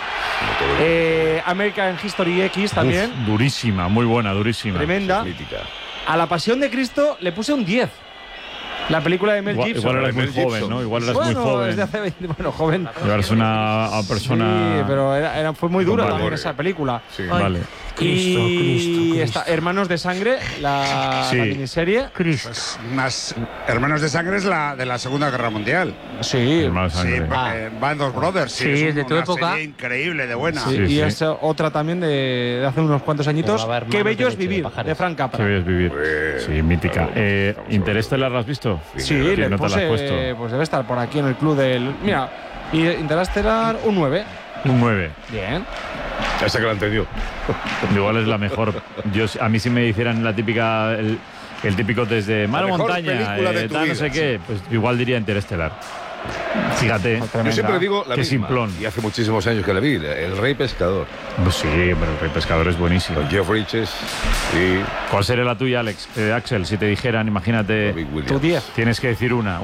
American History X también. Uf, durísima, muy buena, durísima. Tremenda. A La Pasión de Cristo le puse un 10. La película de Mel Gibson. Igual eras muy joven, ¿no? Igual eras muy joven. Desde hace 20, joven. Eres una persona. Sí, pero fue muy dura también esa película. Sí, vale. Cristo. Está Hermanos de Sangre, la miniserie. Pues más Hermanos de Sangre es la de la Segunda Guerra Mundial. Sí. Hermanos de Sangre. Sí, porque Band of Brothers. Sí, es de tu época. Serie increíble, de buena. Sí, y es otra también de hace unos cuantos añitos. Qué bello es vivir, de Frank Capra. Qué bello es vivir. Sí, mítica. ¿Interestelar la has visto? Sí, le puse, pues debe estar por aquí en el club del. Mira, y Interestelar un 9. Un 9. Bien. Esa que la entendió. Igual es la mejor. A mí si me hicieran la típica, el típico desde Mar Montaña, no sé qué, pues igual diría Interestelar. Fíjate. Yo siempre digo la misma. Simplón. Y hace muchísimos años que la vi. El Rey Pescador. Pues sí, pero el Rey Pescador es buenísimo. Con Jeff Bridges. Y ¿cuál sería la tuya, Axel? Si te dijeran, imagínate, tu 10. Tienes que decir una.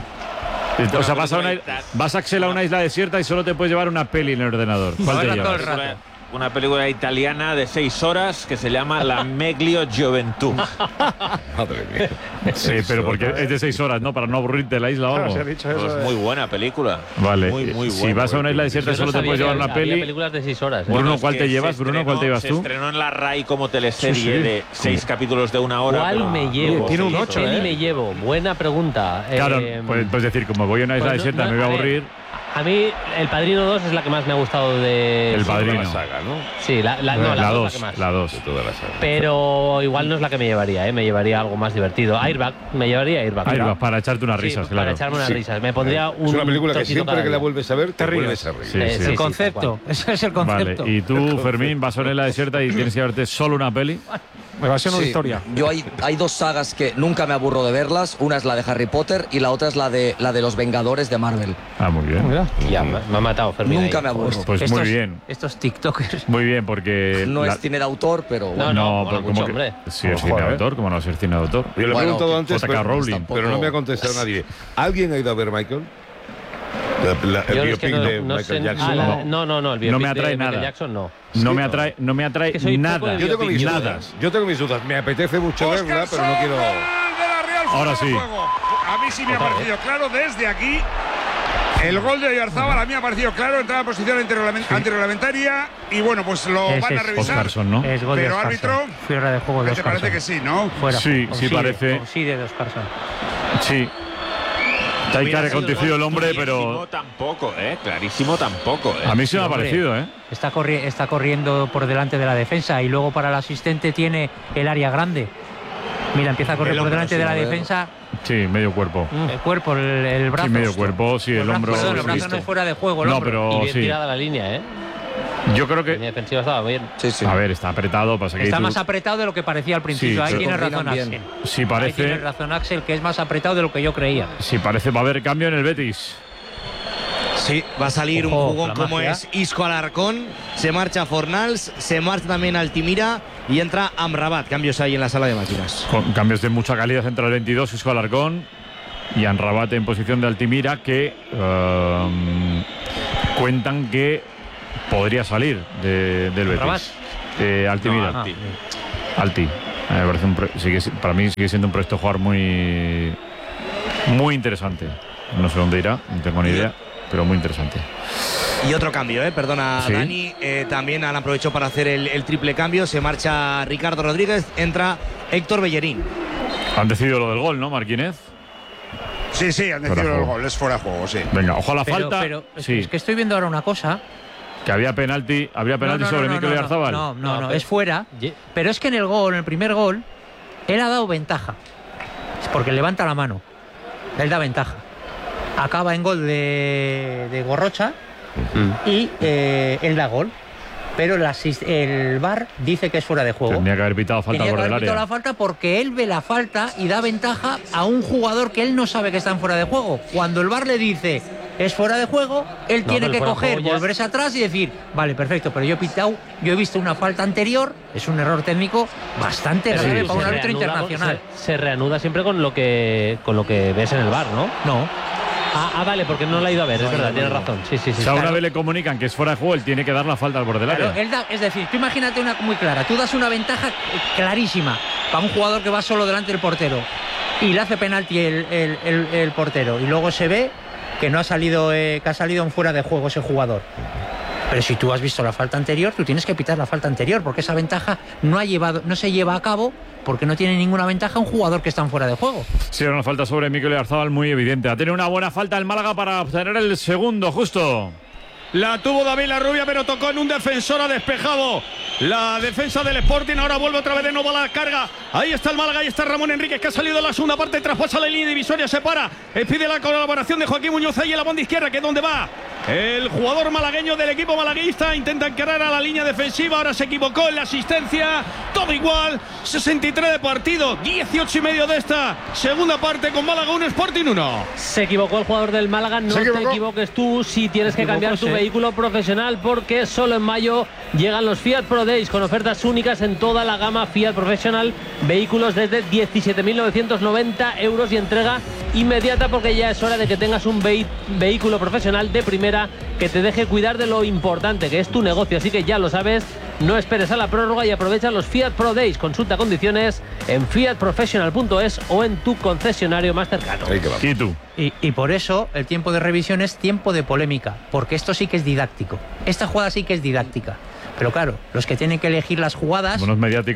O sea, vas Axel a una isla desierta y solo te puedes llevar una peli en el ordenador. ¿Cuál te llevas? Una película italiana de 6 horas que se llama La Meglio Gioventù. Madre mía. Sí, pero porque es de 6 horas, ¿no? Para no aburrirte de la isla o algo. Pues muy buena película. Vale. Muy buena. Si vas a una isla desierta solo te puedes llevar una peli. Había películas de 6 horas. Bruno, ¿cuál te llevas? Bruno, ¿cuál te llevas tú? Se estrenó en la RAI como teleserie de 6 capítulos de 1 hora. ¿Cuál me llevo? Tiene un 8, ¿Qué me llevo? Buena pregunta. Claro, puedes decir, como voy a una isla desierta me voy a aburrir. A mí, El Padrino 2 es la que más me ha gustado de. El Padrino. La saga, ¿no? Sí, la 2. La 2. De toda la saga. Pero igual no es la que me llevaría, me llevaría algo más divertido. Airbag, me llevaría Airbag. Para echarte unas risas, claro. Para echarme unas risas. Me pondría un. Es una película que siempre que la vuelvo vuelves a ver te vuelves a reír. Sí, el concepto. Ese es el concepto. Vale. ¿Y tú, Fermín, vas a una isla desierta y tienes que llevarte solo una peli? Me va a ser una historia. Yo hay dos sagas que nunca me aburro de verlas. Una es la de Harry Potter y la otra es la de los Vengadores de Marvel. Ah, muy bien. Ya, me ha matado Fermín. Nunca ahí. me aburro. Pues muy bien. Estos TikTokers. Muy bien, porque. No es cine de autor, pero bueno. No, pero mucho, hombre. Sí, es cine de autor, como no es cine de autor. Yo le he preguntado antes, J.K. Rowling. pero no me ha contestado nadie. ¿Alguien ha ido a ver Michael? El biopic de Michael Jackson. No, el biopic No me atrae de nada. Michael Jackson no. No me atrae nada. Yo tengo mis dudas. Me apetece mucho verla, pero no quiero. Ahora sí. A mí sí me ha parecido claro desde aquí. El gol de Oyarzábal a mí me ha parecido claro, entraba en posición antirreglamentaria y bueno, pues lo van a revisar. Oscarson, ¿no? Es gol de Pero Oscarson. árbitro, Fuera de juego de te Oscarson. parece que sí, ¿no? Fuera. Sí, parece. Sí, de Oscarson. Sí. Está ahí acontecido el hombre, pero. Clarísimo tampoco. A mí sí me ha parecido, Está corriendo por delante de la defensa y luego para el asistente tiene el área grande. Mira, empieza a correr por delante de la defensa. Sí, medio cuerpo. El cuerpo, el brazo. Sí, medio cuerpo, sí, el hombro. Perdón, el brazo no es fuera de juego, el no, hombro. pero Y bien sí. tirada la línea, Yo creo que. La línea defensiva estaba bien. Sí. A ver, está apretado. Pasa que Está tú- más apretado de lo que parecía al principio. Sí, Ahí pero tiene razón combinan bien. Axel. Sí, Ahí parece. tiene razón Axel, que es más apretado de lo que yo creía. Sí, parece. Va a haber cambio en el Betis. Sí, va a salir Ojo, un jugón la como magia. es Isco Alarcón, se marcha Fornals, se marcha también Altimira y entra Amrabat. Cambios ahí en la sala de máquinas. Con cambios de mucha calidad entre el 22, Isco Alarcón y Amrabat en posición de Altimira, que cuentan que podría salir del Betis. Altimira. No, Alti. Alti. Me parece para mí sigue siendo un proyecto jugar muy interesante. No sé dónde irá, no tengo ni idea, pero muy interesante. Y otro cambio, perdona Sí. Dani, también han aprovechado para hacer el triple cambio, se marcha Ricardo Rodríguez, entra Héctor Bellerín. Han decidido lo del gol, ¿no, Marquínez? Sí, han decidido el gol, es fuera de juego, sí. Venga, ojo a la falta. Pero sí, es que estoy viendo ahora una cosa. que había penalti sobre Mikel Oyarzabal. No, es fuera. Pero es que en el primer gol, él ha dado ventaja. Es porque levanta la mano. Él da ventaja. Acaba en gol de Gorrocha y él da gol. Pero el VAR dice que es fuera de juego. Tenía que haber pitado falta Tenía por que el haber pitado área. la falta porque él ve la falta y da ventaja a un jugador que él no sabe que está en fuera de juego. Cuando el VAR le dice es fuera de juego, él tiene que coger, volverse atrás y decir, vale, perfecto, pero yo he visto una falta anterior, es un error técnico bastante grave para un árbitro internacional. Se reanuda siempre con lo que ves en el VAR, ¿no? No. Vale, porque no la ha ido a ver, es verdad, tienes razón. Sí. O sea, una vez le comunican que es fuera de juego, él tiene que dar la falta al borde del área. Es decir, tú imagínate una muy clara, tú das una ventaja clarísima para un jugador que va solo delante del portero y le hace penalti el portero y luego se ve que no ha salido, que ha salido en fuera de juego ese jugador. Pero si tú has visto la falta anterior, tú tienes que pitar la falta anterior, porque esa ventaja no se lleva a cabo porque no tiene ninguna ventaja un jugador que está en fuera de juego. Sí, una falta sobre Mikel Oyarzabal muy evidente. Ha tenido una buena falta el Málaga para obtener el segundo, justo. La tuvo David Larrubia, pero tocó en un defensor, ha despejado la defensa del Sporting. Ahora vuelve otra vez de nuevo a la carga. Ahí está el Málaga, ahí está Ramón Enríquez, que ha salido en la segunda parte, traspasa la línea divisoria, se para. Pide la colaboración de Joaquín Muñoz ahí en la banda izquierda, que es donde va el jugador malagueño del equipo malaguista. Intenta encarar a la línea defensiva, ahora se equivocó en la asistencia. Todo igual, 63 de partido, 18,5 de esta segunda parte, con Málaga 1, Sporting 1. Se equivocó el jugador del Málaga, no te equivoques tú si tienes que cambiar tu vehículo profesional, porque solo en mayo llegan los Fiat Pro Days con ofertas únicas en toda la gama Fiat Professional, vehículos desde 17.990 euros y entrega inmediata, porque ya es hora de que tengas un vehículo profesional de primera que te deje cuidar de lo importante que es tu negocio. Así que ya lo sabes, no esperes a la prórroga y aprovecha los Fiat Pro Days. Consulta condiciones en fiatprofessional.es o en tu concesionario más cercano. ¿Y tú? Y por eso el tiempo de revisión es tiempo de polémica, porque esto sí que es didáctico. Esta jugada sí que es didáctica. Pero claro, los que tienen que elegir las jugadas, como no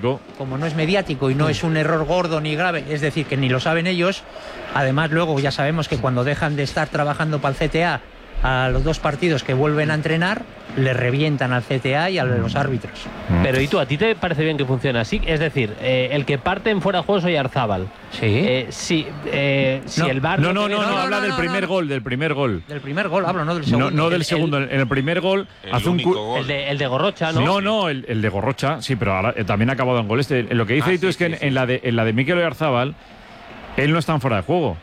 es mediático y no es un error gordo ni grave, es decir, que ni lo saben ellos, además luego ya sabemos que cuando dejan de estar trabajando para el CTA, a los 2 partidos que vuelven a entrenar, le revientan al CTA y a los árbitros. Pero ¿y tú, a ti te parece bien que funcione así? Es decir, el que parte en fuera de juego es Oyarzabal. Sí. Si el VAR... No, habla del primer gol. Del primer gol, hablo, no del segundo. No del segundo, en el primer gol hace un gol. El de Gorrocha, ¿no? No, el de Gorrocha, sí, pero ahora también ha acabado en gol. Lo que dice es que en la de Mikel Oyarzabal, él no está en fuera de juego.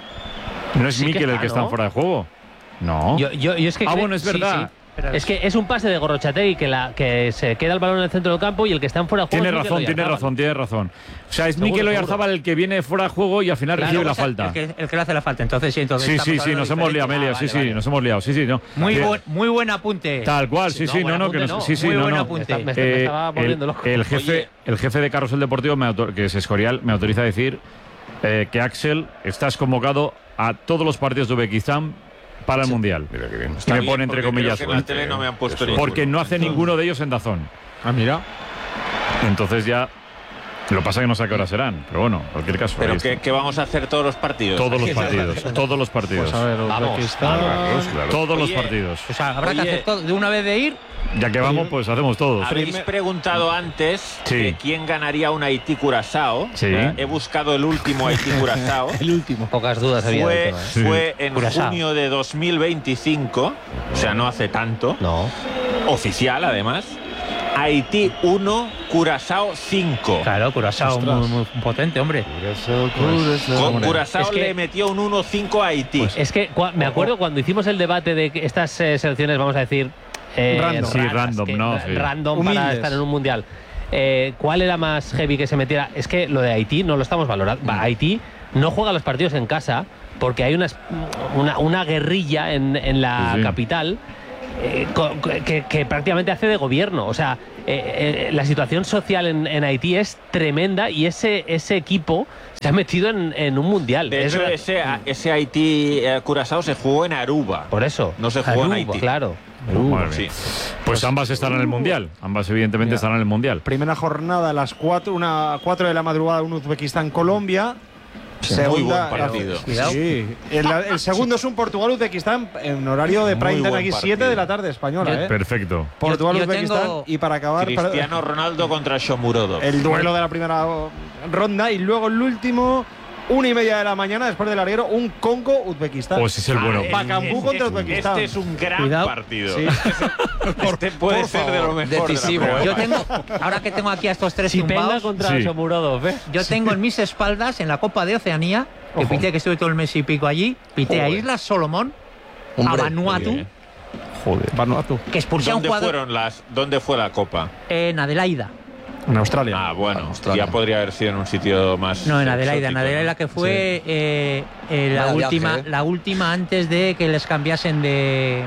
No es Mikel el que está en fuera de juego. No. Yo es que bueno, es verdad. Sí. Es que es un pase de Gorrochategui que se queda el balón en el centro del campo y el que está en fuera de juego. Tiene razón. O sea, es Mikel Oyarzabal el que viene fuera de juego y al final recibe la falta. El que le hace la falta. Entonces sí, nos hemos liado, Amelia. Nos hemos liado. No. Muy buen apunte. Tal cual, muy buen apunte. Me estaba volviendo loco. El jefe de Carrusel Deportivo, que es Escorial, me autoriza a decir que Axel, estás convocado a todos los partidos de Uzbekistán para el Mundial. Mira qué bien. Y me pone entre comillas. En la tele no me han puesto porque no hace ninguno de ellos en DAZN. Mira. Entonces ya. Lo que pasa es que no sé a qué hora serán, pero bueno, en cualquier caso. ¿Pero qué vamos a hacer todos los partidos? Todos los partidos. Pues a ver, vamos. Todos los partidos. O sea, habrá que hacer todo. De una vez de ir. Ya que vamos, pues hacemos todos. Habéis preguntado antes quién ganaría un Haití-Curazao. Sí. He buscado el último Haití-Curazao. El último. Pocas dudas había. Fue en junio de 2025, o sea, no hace tanto. No. Oficial, además. Haití 1, Curazao 5. Claro, Curazao muy potente, hombre. Curazao le metió un 1-5 a Haití. Pues es que me acuerdo cuando hicimos el debate de estas selecciones, vamos a decir... random para estar en un mundial. ¿Cuál era más heavy que se metiera? Es que lo de Haití no lo estamos valorando. Haití no juega los partidos en casa porque hay una guerrilla en la capital que prácticamente hace de gobierno. O sea, la situación social en Haití es tremenda y ese equipo se ha metido en un mundial. De hecho, ese Haití-Curazao se jugó en Aruba. Por eso. No se jugó en Haití. Claro. Sí. Pues ambas estarán en el Mundial. Ambas evidentemente estarán en el Mundial. Primera jornada a las 4 de la madrugada, un Uzbekistán-Colombia. Muy buen partido. Sí. El segundo es un Portugal-Uzbekistán en horario de prime time aquí, 7 de la tarde española. Perfecto. Portugal-Uzbekistán y para acabar... Cristiano Ronaldo contra Shomurodov. El duelo de la primera ronda y luego el último... 1:30 de la mañana, después del larguero, un Congo-Uzbekistán. Pues es el bueno. Bacambú contra Uzbekistán. Este es un gran partido. Sí. Este puede ser de lo mejor. Decisivo. Yo tengo, ahora que tengo aquí a estos tres tumbados contra Shomurodov, yo tengo en mis espaldas, en la Copa de Oceanía, que pité, que estuve todo el mes y pico allí, pité a Islas Solomón Hombre, a Vanuatu, Joder, Vanuatu. que expulsó a un jugador ¿Dónde fue la Copa? en Adelaida. En Australia. Ah, bueno, ya podría haber sido en un sitio más. No, en Adelaida, exótico, en Adelaida, que fue la última antes de que les cambiasen de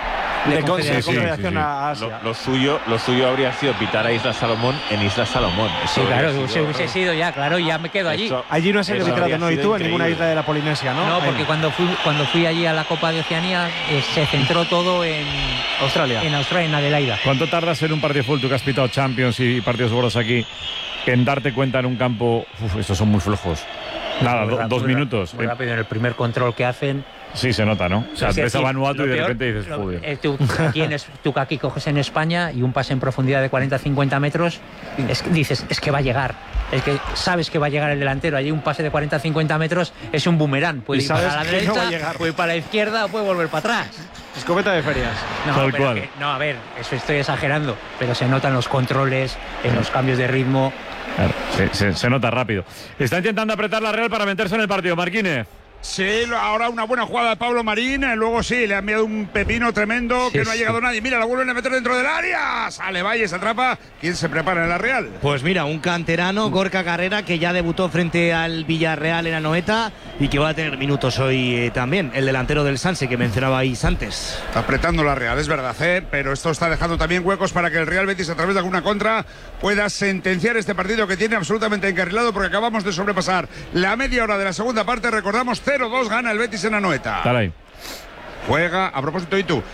confederación a Asia. Lo suyo habría sido pitar a Isla Salomón en Isla Salomón. Sí, claro, hubiese sido ya, claro, ya me quedo allí. Allí no es el arbitrato, ¿no? Y tú en ninguna isla de la Polinesia, ¿no? No, porque cuando fui allí a la Copa de Oceanía se centró todo en Australia. En Australia, en Adelaida. ¿Cuánto tardas en un partido de fútbol, tú que has pitado Champions y partidos gordos aquí, en darte cuenta en un campo? Estos son muy flojos. Nada, 2 minutos. Muy rápido, en el primer control que hacen. Sí, se nota, ¿no? O sea, ves a Vanuatu y de repente dices, joder. Tú aquí coges en España y un pase en profundidad de 40-50 metros, dices, es que va a llegar. Es que sabes que va a llegar el delantero. Allí un pase de 40-50 metros es un boomerang. Puede ir para la derecha, puede ir para la izquierda o puede volver para atrás. Escopeta de ferias. No, Tal cual. No, a ver, eso estoy exagerando, pero se notan los controles, en los cambios de ritmo. Claro, se nota rápido. Está intentando apretar la Real para meterse en el partido, Marquínez. Sí, ahora una buena jugada de Pablo Marín. Luego sí, le ha enviado un pepino tremendo que no ha llegado nadie. Mira, la vuelven a meter dentro del área. Sale Valle, se atrapa. ¿Quién se prepara en la Real? Pues mira, un canterano, Gorka Carrera, que ya debutó frente al Villarreal en Anoeta y que va a tener minutos hoy también. El delantero del Sanse que mencionabais antes. Está apretando la Real, es verdad, pero esto está dejando también huecos para que el Real Betis, a través de alguna contra, pueda sentenciar este partido que tiene absolutamente encarrilado, porque acabamos de sobrepasar la media hora de la segunda parte. Recordamos, 0-2 gana el Betis en Anoeta. Dale. Juega, a propósito, y tú,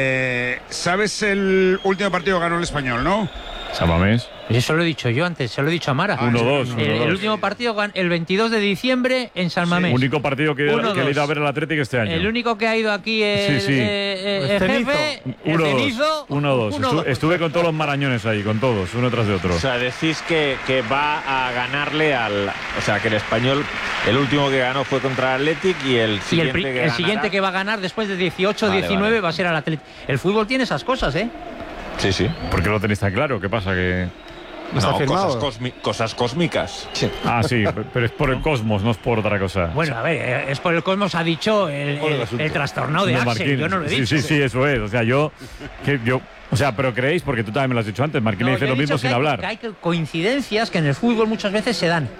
¿sabes el último partido que ganó el Español, no? Samamés. Eso lo he dicho yo antes, se lo he dicho a Mara. 1-2. El último partido, el 22 de diciembre en San Mamés. Sí. Único partido que le he ido a ver al Atlético este año. El único que ha ido aquí el jefe, el Cenizo. 1-2. Estuve con todos los marañones ahí, con todos, uno tras de otro. O sea, decís que va a ganarle o sea, que el Español, el último que ganó fue contra el Athletic y el siguiente que va a ganar después de 18-19 va a ser al Athletic. El fútbol tiene esas cosas, ¿eh? Sí. ¿Por qué lo tenéis tan claro? ¿Qué pasa? Que... No, cosas cósmicas. Sí. Ah, sí, pero es por el cosmos, no es por otra cosa. Bueno, a ver, es por el cosmos, ha dicho el trastornado de Axel, yo no lo he dicho. Sí, eso es. O sea, o sea, pero creéis, porque tú también me lo has dicho antes, Marquínez dice lo mismo sin hablar. Que hay coincidencias que en el fútbol muchas veces se dan.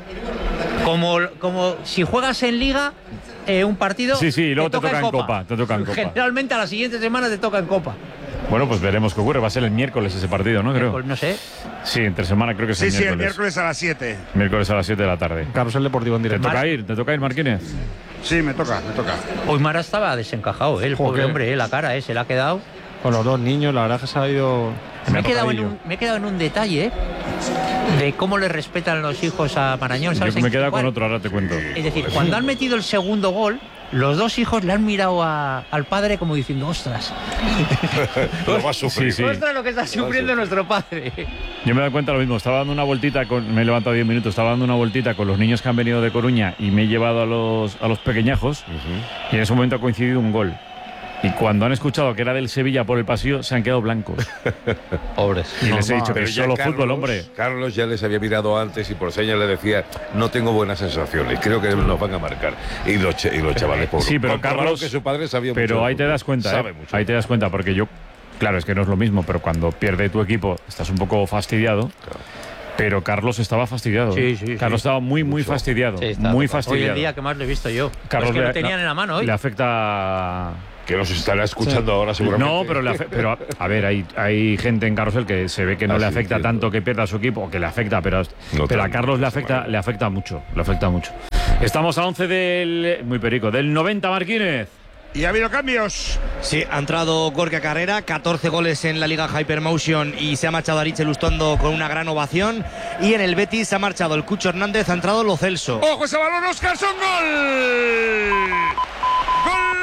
Como si juegas en Liga, un partido. Sí, y luego te toca en Copa. Generalmente a la siguiente semana te toca en Copa. Bueno, pues veremos qué ocurre. Va a ser el miércoles ese partido, ¿no? Creo. No sé. Sí, entre semana creo que es el miércoles. Sí, el miércoles a las 7. Miércoles a las 7 de la tarde. Carrusel Deportivo en directo. ¿Te toca ir, Marquínez? Sí, me toca. Hoy Mara estaba desencajado, el pobre hombre, la cara, se le ha quedado. Con los dos niños, la verdad que se ha ido. Me he quedado en un detalle de cómo le respetan los hijos a Marañón. ¿Sabes? Yo me he quedado con otro, ahora te cuento. Es decir, cuando han metido el segundo gol, los dos hijos le han mirado al padre como diciendo, ostras. Lo va a sufrir. Sí. Ostras, lo que está sufriendo nuestro padre. Yo me doy cuenta de lo mismo. Estaba dando una vueltita, me he levantado 10 minutos, estaba dando una vueltita con los niños que han venido de Coruña y me he llevado a los pequeñajos y en ese momento ha coincidido un gol. Y cuando han escuchado que era del Sevilla por el pasillo, se han quedado blancos. Pobres. Y les he dicho que es solo fútbol, hombre. Carlos ya les había mirado antes y por señas le decía, no tengo buenas sensaciones, creo que nos van a marcar. Y los chavales pobres. Sí, pero Carlos, que su padre sabía pero mucho ahí te das cuenta, ahí te das cuenta, porque yo, claro, es que no es lo mismo, pero cuando pierde tu equipo estás un poco fastidiado. Claro. Pero Carlos estaba fastidiado. Sí. Carlos estaba muy fastidiado. Sí, muy fastidiado. Hoy el día que más le he visto yo. Carlos es que no tenían en la mano hoy. Le afecta... Que nos estará escuchando ahora seguramente. No, pero a ver, hay gente en Carrusel que se ve que no le afecta tanto que pierda su equipo, o que le afecta, pero a Carlos le afecta mucho. Estamos a 11 del 90, Marquínez. ¿Y ha habido cambios? Sí, ha entrado Gorka Carrera, 14 goles en la Liga Hypermotion y se ha marchado Aritz Lustondo con una gran ovación. Y en el Betis ha marchado el Cucho Hernández, ha entrado Lo Celso. ¡Ojo ese balón, Óscarson! ¡Gol! ¡Gol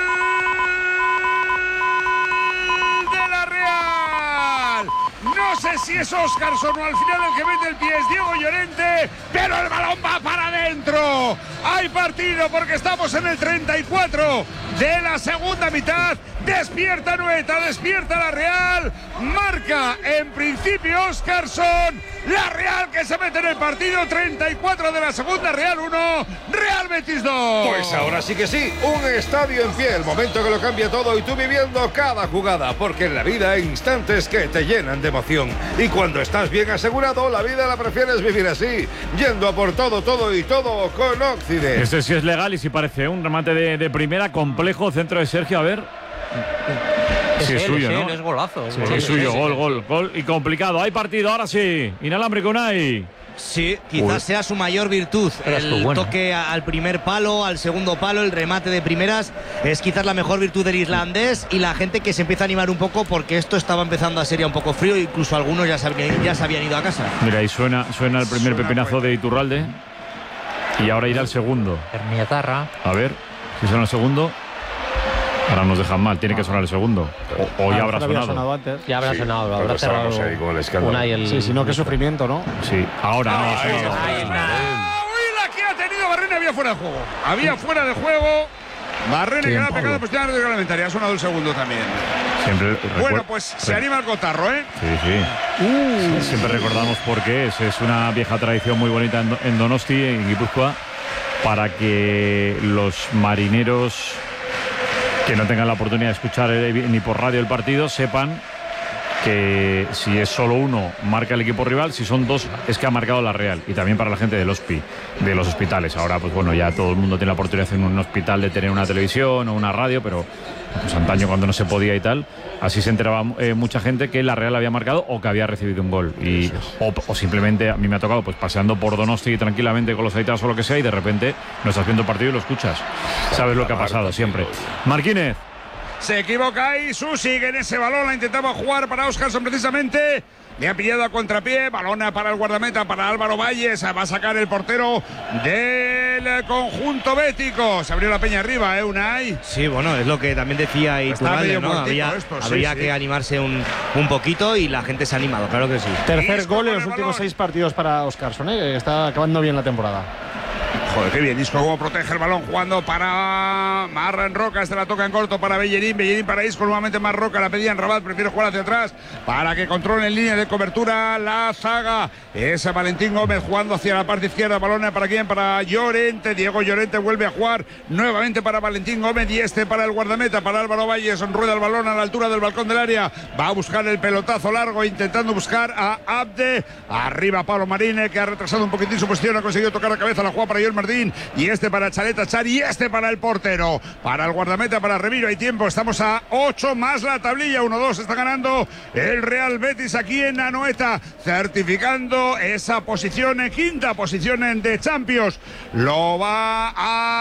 de la Real! No sé si es Óscarson o al final el que mete el pie es Diego Llorente, pero el balón va para adentro. Hay partido porque estamos en el 34 de la segunda mitad. Despierta Anoeta, despierta la Real. Marca en principio Óscarson. La Real que se mete en el partido. 34 de la segunda, Real 1, Real Betis 2. Pues ahora sí que sí, un estadio en pie, el momento que lo cambia todo y tú viviendo cada jugada, porque en la vida hay instantes que te llenan de emoción. Y cuando estás bien asegurado, la vida la prefieres vivir así, yendo a por todo, todo y todo con Occident. Este sí es legal y sí parece un remate de primera, complejo, centro de Sergio, a ver. Sí, es suyo, ¿no? Es golazo. Sí, es suyo, gol y complicado. Hay partido, ahora sí. Inalámbrico, Unai. Sí, quizás sea su mayor virtud. El toque al primer palo, al segundo palo, el remate de primeras es quizás la mejor virtud del islandés, y la gente que se empieza a animar un poco porque esto estaba empezando a ser ya un poco frío, incluso algunos ya se habían ido a casa. Mira, ahí suena el primer pepinazo de Iturralde y ahora irá el segundo. Herniatarra. A ver si suena el segundo. Ahora nos dejan mal, tiene que sonar el segundo. O ya habrá sonado. Antes. Ya habrá sonado, lo habrá cerrado ahí con el escándalo. Sí, si no, qué sufrimiento, ¿no? Sí, ahora no. Ahí está. La que ha tenido Barrena había fuera de juego. Había fuera de juego. Barrena que ha pegado pues ya no reglamentaria. Ha sonado el segundo también. Siempre bueno, pues se anima el cotarro, ¿eh? Sí. Siempre recordamos por qué es una vieja tradición muy bonita en Donosti, en Guipúzcoa, para que los marineros que no tengan la oportunidad de escuchar ni por radio el partido sepan que si es solo uno marca el equipo rival, si son dos es que ha marcado la Real. Y también para la gente del hospi, de los hospitales. Ahora pues bueno, ya todo el mundo tiene la oportunidad en un hospital de tener una televisión o una radio, pero pues antaño cuando no se podía y tal, así se enteraba mucha gente que la Real había marcado o que había recibido un gol. O simplemente a mí me ha tocado pues paseando por Donosti tranquilamente con los aitados o lo que sea, y de repente no estás viendo el partido y lo escuchas. Sabes lo que ha pasado siempre. Marquínez. Se equivoca ahí Susi, que en ese balón la intentaba jugar para Óscarson precisamente. Le ha pillado a contrapié, balona para el guardameta, para Álvaro Valles. Va a sacar el portero del conjunto bético. Se abrió la peña arriba, Unai. Sí, bueno, es lo que también decía Iturralde, ¿no? Había que animarse un poquito, y la gente se ha animado, claro que sí. Tercer gol en los últimos 6 partidos para Óscarson, ¿eh? Está acabando bien la temporada. Joder, qué bien, Isco, cómo protege el balón, jugando para Marran Roca. Este la toca en corto para Bellerín. Bellerín para Isco, nuevamente más Roca. La pedía en Rabat, prefiere jugar hacia atrás para que controle en línea de cobertura la zaga. Es Valentín Gómez jugando hacia la parte izquierda. Balón para quién, para Llorente. Diego Llorente vuelve a jugar nuevamente para Valentín Gómez, y este para el guardameta, para Álvaro Valles. Rueda el balón a la altura del balcón del área. Va a buscar el pelotazo largo, intentando buscar a Abde. Arriba Pablo Marine, que ha retrasado un poquitín su posición. Ha conseguido tocar la cabeza, la juega para Joel Martín, y este para Chaleta Char, y este para el portero, para el guardameta, para Remiro. Hay tiempo, estamos a 8 más la tablilla. 1-2 está ganando el Real Betis aquí en Anoeta, certificando esa posición, quinta posición de Champions. Lo va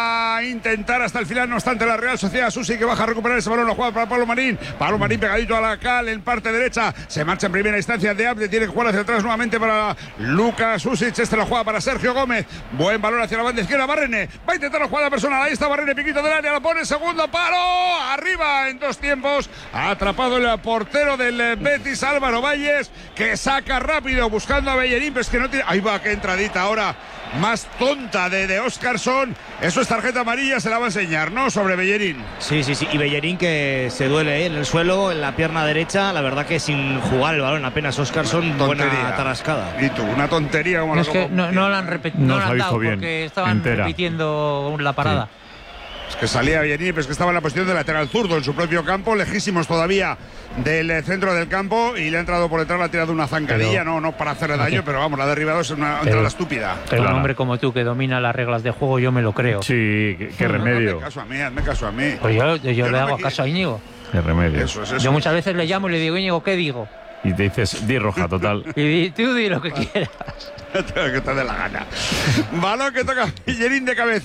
a intentar hasta el final, no obstante la Real Sociedad. Susi, que baja a recuperar ese balón, lo juega para Pablo Marín. Pablo Marín pegadito a la cal en parte derecha, se marcha en primera instancia de Abde, tiene que jugar hacia atrás nuevamente para Lucas Susic. Este la juega para Sergio Gómez, buen balón hacia la banda izquierda. Barrene va a intentar la jugada personal, ahí está Barrene, piquito del área, la pone, segundo palo, arriba en 2 tiempos, ha atrapado el portero del Betis, Álvaro Valles, que saca rápido buscando a Bellerín, pero es que no tiene, ahí va, qué entradita ahora más tonta de Óscarson. Eso es tarjeta amarilla, se la va a enseñar, ¿no? Sobre Bellerín. Sí, y Bellerín que se duele en el suelo, en la pierna derecha, la verdad que sin jugar el balón apenas. Óscarson, buena tarascada. Y tú, una tontería como no, es que no la han repetido, no la han dado bien, porque estaban repitiendo la parada. Sí. Es que salía Bellerín, pero es que estaba en la posición de lateral zurdo en su propio campo, lejísimos todavía del centro del campo, y le ha entrado por detrás, le ha tirado una zancadilla, no para hacerle daño, pero vamos, la ha derribado, es una entrada estúpida. Pero un hombre como tú, que domina las reglas de juego, yo me lo creo. Sí, qué remedio. Hazme caso a mí. Pues yo le hago caso a Íñigo. Qué remedio. Yo muchas veces le llamo y le digo, Íñigo, ¿qué digo? Y te dices, di roja, total. Y tú di lo que quieras. Que te dé la gana. Balón que toca Bellerín de cabeza.